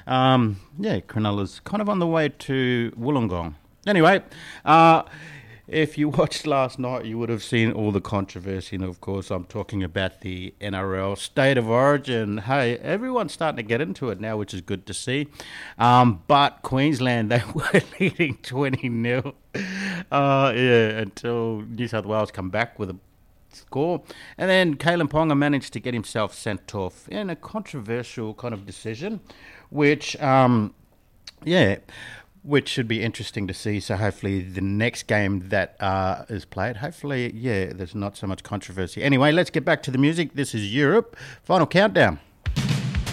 Cronulla's kind of on the way to Wollongong. Anyway, uh, if you watched last night, you would have seen all the controversy. And of course, I'm talking about the NRL State of Origin. Hey, everyone's starting to get into it now, which is good to see. But Queensland, they were leading 20 nil. Until New South Wales come back with a score. And then Kalen Ponga managed to get himself sent off in a controversial kind of decision, which, yeah, which should be interesting to see. So hopefully the next game that is played, hopefully, there's not so much controversy. Anyway, let's get back to the music. This is Europe. Final countdown.